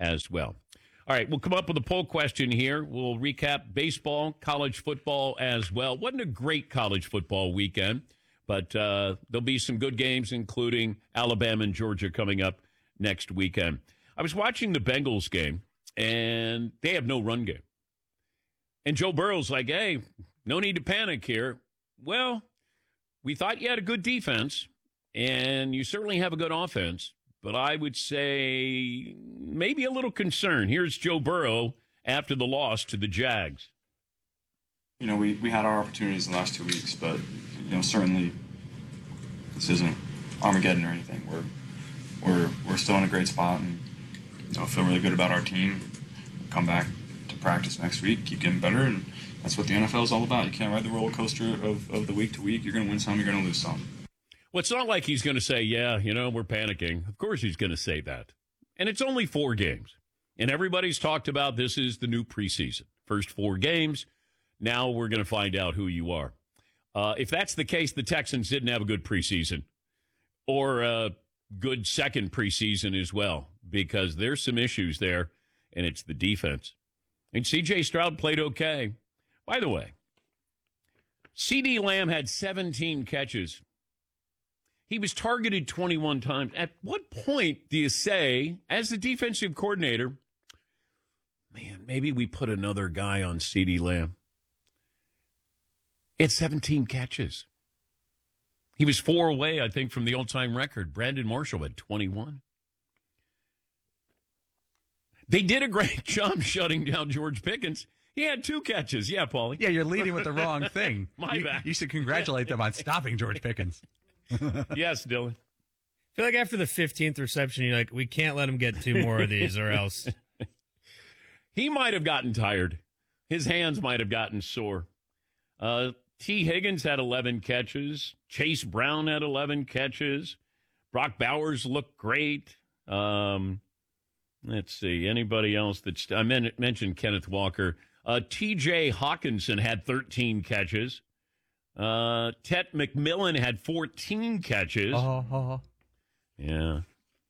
as well. All right, we'll come up with a poll question here. We'll recap baseball, college football as well. Wasn't a great college football weekend, but there'll be some good games, including Alabama and Georgia coming up next weekend. I was watching the Bengals game, and they have no run game. And Joe Burrow's like, hey, no need to panic here. Well, we thought you had a good defense, and you certainly have a good offense. But I would say maybe a little concern. Here's Joe Burrow after the loss to the Jags. You know, we had our opportunities in the last 2 weeks, but, you know, certainly this isn't Armageddon or anything. We're still in a great spot, and, you know, feel really good about our team. Come back to practice next week, keep getting better, and that's what the NFL is all about. You can't ride the roller coaster of the week to week. You're going to win some, you're going to lose some. Well, it's not like he's going to say, yeah, you know, we're panicking. Of course he's going to say that. And it's only 4 games. And everybody's talked about this is the new preseason. First 4 games. Now we're going to find out who you are. If that's the case, the Texans didn't have a good preseason or a good second preseason as well, because there's some issues there, and it's the defense. And C.J. Stroud played okay. By the way, C.D. Lamb had 17 catches. He was targeted 21 times. At what point do you say, as the defensive coordinator, man, maybe we put another guy on C.D. Lamb? It's 17 catches. He was 4 away, I think, from the all-time record. Brandon Marshall had 21. They did a great job shutting down George Pickens. He had 2 catches. Yeah, Paulie. Yeah, you're leading with the wrong thing. My bad. You should congratulate them on stopping George Pickens. Yes, Dylan. I feel like after the 15th reception, you're like, we can't let him get 2 more of these or else. He might have gotten tired. His hands might have gotten sore. T. Higgins had 11 catches. Chase Brown had 11 catches. Brock Bowers looked great. Let's see. Anybody else that's... I mentioned Kenneth Walker. T.J. Hawkinson had 13 catches. Tet McMillan had 14 catches. Yeah.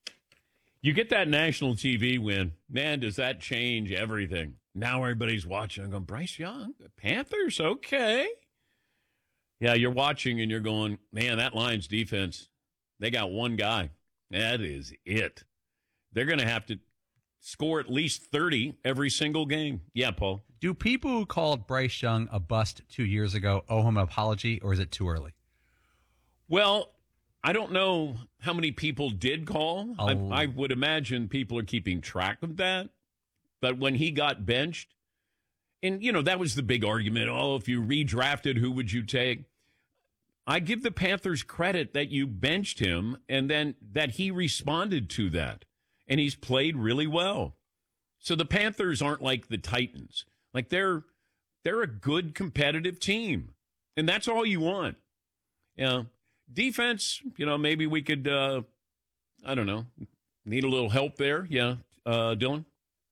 You get that national TV win. Man, does that change everything. Now everybody's watching. I'm going, Bryce Young, the Panthers, okay. Yeah, you're watching and you're going, man, that Lions defense, they got one guy. That is it. They're going to have to score at least 30 every single game. Yeah, Paul. Do people who called Bryce Young a bust 2 years ago owe him an apology, or is it too early? Well, I don't know how many people did call. I would imagine people are keeping track of that. But when he got benched, and, you know, that was the big argument. Oh, if you redrafted, who would you take? I give the Panthers credit that you benched him and then that he responded to that. And he's played really well. So the Panthers aren't like the Titans. Like they're a good competitive team. And that's all you want. You know, defense, you know, maybe we could, I don't know, need a little help there. Yeah, Dylan?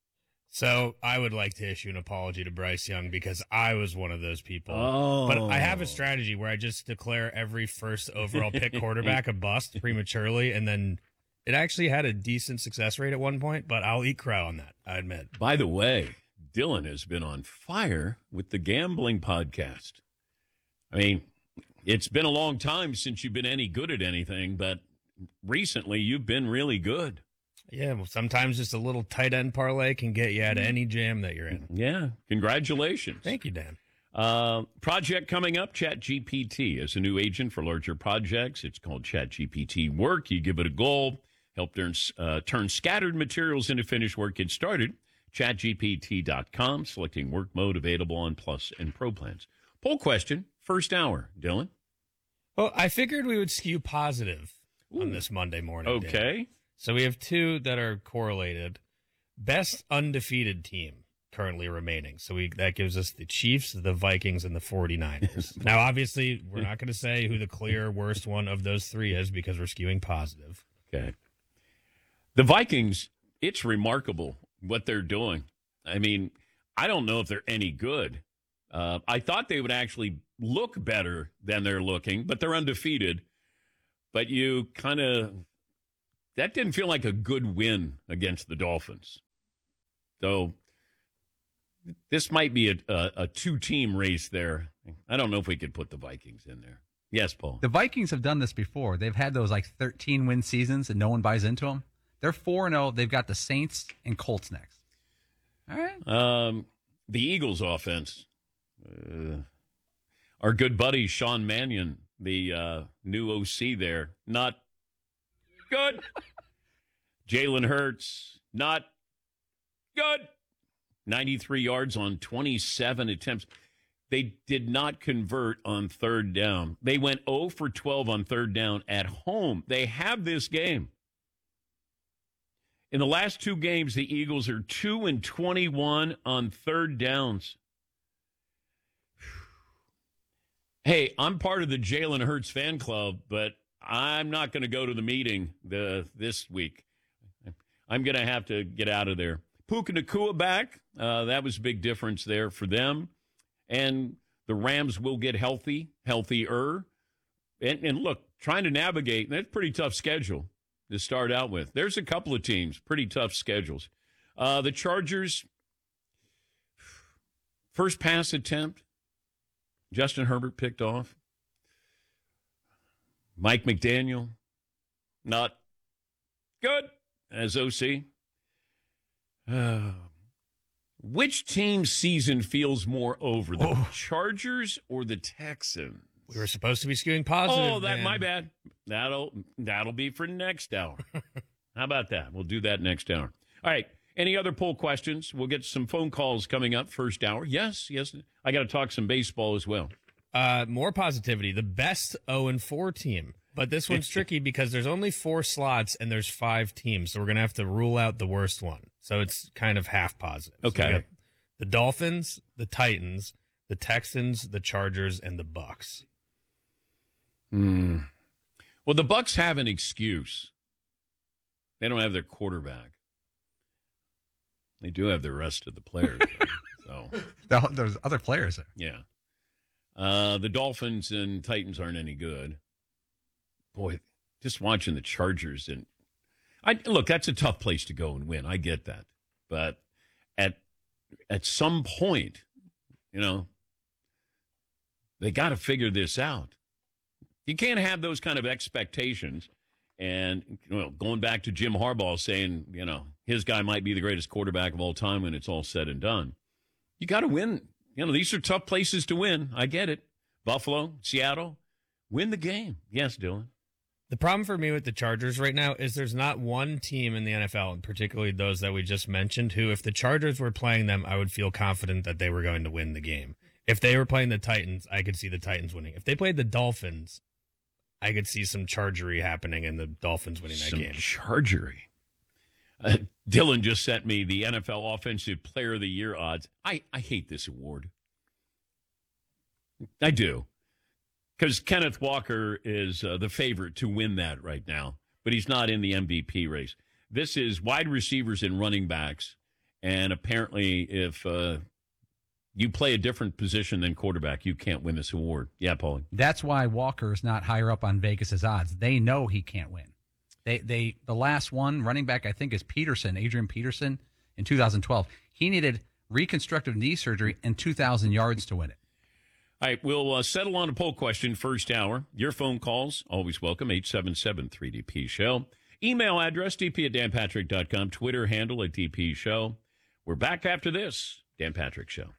So I would like to issue an apology to Bryce Young because I was one of those people. But I have a strategy where I just declare every first overall pick quarterback a bust prematurely, and then it actually had a decent success rate at one point, but I'll eat crow on that, I admit. By the way, Dylan has been on fire with the gambling podcast. I mean, it's been a long time since you've been any good at anything, but recently you've been really good. Yeah, well, sometimes just a little tight end parlay can get you out of any jam that you're in. Yeah, congratulations. Thank you, Dan. Project coming up, ChatGPT is a new agent for larger projects. It's called ChatGPT Work. You give it a goal, help turn scattered materials into finished work. Get started, chatgpt.com, selecting work mode available on Plus and Pro plans. Poll question, first hour, Dylan. Well, I figured we would skew positive on this Monday morning. Okay. Dan. So we have 2 that are correlated. Best undefeated team currently remaining. So that gives us the Chiefs, the Vikings, and the 49ers. Now, obviously, we're not going to say who the clear worst one of those 3 is because we're skewing positive. Okay. The Vikings, it's remarkable what they're doing. I mean, I don't know if they're any good. I thought they would actually look better than they're looking, but they're undefeated. But you kind of... That didn't feel like a good win against the Dolphins. So this might be a two-team race there. I don't know if we could put the Vikings in there. Yes, Paul. The Vikings have done this before. They've had those like 13-win seasons, and no one buys into them. They're 4-0. They've got the Saints and Colts next. All right. The Eagles' offense. Our good buddy Sean Mannion, the new OC there, not good. Jalen Hurts, not good. 93 yards on 27 attempts. They did not convert on third down. They went 0 for 12 on third down at home. They have this game. In the last two games, the Eagles are 2-21 on third downs. Hey, I'm part of the Jalen Hurts fan club, but I'm not going to go to the meeting this week. I'm going to have to get out of there. Puka Nacua back. That was a big difference there for them. And the Rams will get healthier. And look, trying to navigate, that's a pretty tough schedule to start out with. There's a couple of teams, pretty tough schedules. The Chargers, first pass attempt, Justin Herbert picked off. Mike McDaniel, not good as OC. Which team's season feels more over, the Chargers or the Texans? We were supposed to be skewing positive. Oh, my bad. That'll be for next hour. How about that? We'll do that next hour. All right. Any other poll questions? We'll get some phone calls coming up first hour. Yes. I got to talk some baseball as well. More positivity. The best 0-4 team. But this one's tricky because there's only 4 slots and there's 5 teams. So we're going to have to rule out the worst one. So it's kind of half positive. Okay. So the Dolphins, the Titans, the Texans, the Chargers, and the Bucks. Well, the Bucks have an excuse. They don't have their quarterback. They do have the rest of the players. So There's other players there. Yeah. The Dolphins and Titans aren't any good. Boy, just watching the Chargers look, that's a tough place to go and win. I get that. But at some point, they got to figure this out. You can't have those kind of expectations. And, going back to Jim Harbaugh saying, his guy might be the greatest quarterback of all time when it's all said and done. You got to win. These are tough places to win. I get it. Buffalo, Seattle, win the game. Yes, Dylan. The problem for me with the Chargers right now is there's not one team in the NFL, and particularly those that we just mentioned, who, if the Chargers were playing them, I would feel confident that they were going to win the game. If they were playing the Titans, I could see the Titans winning. If they played the Dolphins, I could see some chargery happening and the Dolphins winning that game. Chargery. Dylan just sent me the NFL Offensive Player of the Year odds. I hate this award. I do. Because Kenneth Walker is the favorite to win that right now, but he's not in the MVP race. This is wide receivers and running backs, and apparently if you play a different position than quarterback, you can't win this award. Yeah, Paulie. That's why Walker's not higher up on Vegas's odds. They know he can't win. The last one running back, I think, is Adrian Peterson in 2012. He needed reconstructive knee surgery and 2,000 yards to win it. All right, we'll settle on a poll question first hour. Your phone calls, always welcome, 877-3DP-SHOW. Email address, dp@danpatrick.com. Twitter handle @DP-SHOW. We're back after this. Dan Patrick Show.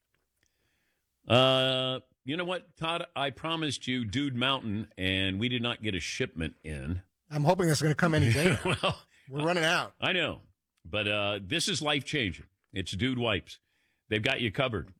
You know what, Todd? I promised you Dude Mountain, and we did not get a shipment in. I'm hoping that's going to come any day. Well, we're running out. I know, but this is life-changing. It's Dude Wipes. They've got you covered.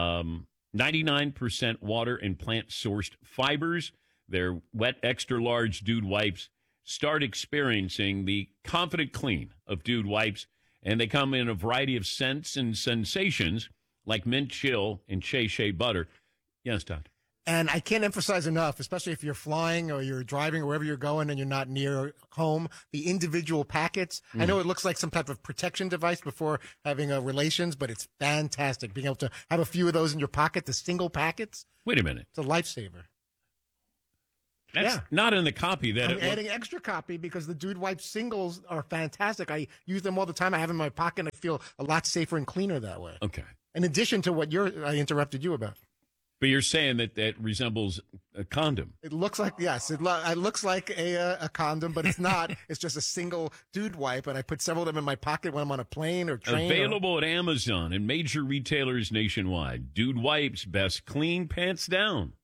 99% water and plant-sourced fibers. They're wet, extra-large Dude Wipes. Start experiencing the confident clean of Dude Wipes, and they come in a variety of scents and sensations like mint chill and shea butter. Yes, Todd. And I can't emphasize enough, especially if you're flying or you're driving or wherever you're going and you're not near home, the individual packets. I know it looks like some type of protection device before having relations, but it's fantastic. Being able to have a few of those in your pocket, the single packets. Wait a minute. It's a lifesaver. That's Yeah. not in the copy. That I'm adding extra copy because the Dude Wipe singles are fantastic. I use them all the time. I have them in my pocket. And I feel a lot safer and cleaner that way. Okay. In addition to what I interrupted you about. But you're saying that resembles a condom. It looks like, yes, it looks like a condom, but it's not. It's just a single Dude Wipe, and I put several of them in my pocket when I'm on a plane or train. Available at Amazon and major retailers nationwide. Dude Wipes, best clean pants down.